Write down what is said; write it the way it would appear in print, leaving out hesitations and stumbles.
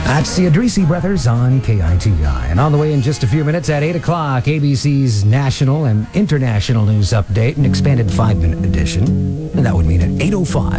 That's the Adrisi Brothers on KITI. And on the way in just a few minutes at 8 o'clock, ABC's national and international news update, an expanded 5-minute edition. And that would mean at 8:05.